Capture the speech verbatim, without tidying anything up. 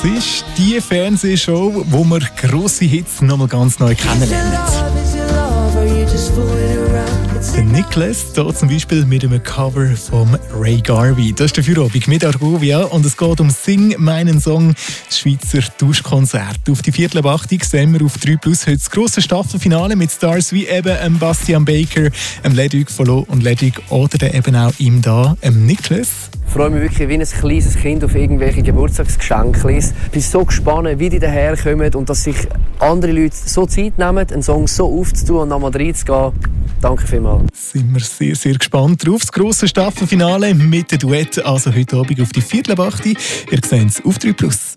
ist die Fernsehshow, wo wir grosse Hits nochmal ganz neu kennenlernen. Der Nicholas, hier zum Beispiel mit einem Cover von Ray Garvey. Das ist der Feierabend mit Argovia und es geht um «Sing meinen Song», das Schweizer Tauschkonzert. Auf die Viertel ab acht sehen wir auf drei plus heute das grosse Staffelfinale mit Stars wie eben ähm Bastian Baker, ähm Ledig Follow und Ledig oder dann eben auch ihm da, ähm Nicholas. Ich freue mich wirklich wie ein kleines Kind auf irgendwelche Geburtstagsgeschenke. Ich bin so gespannt, wie die daherkommen und dass sich andere Leute so Zeit nehmen, einen Song so aufzutun und nochmal reinzugehen. Danke vielmals. Sind wir sehr, sehr gespannt drauf. Das grosse Staffelfinale mit dem Duett, also heute Abend auf die Viertel ab acht. Ihr seht es auf drei plus.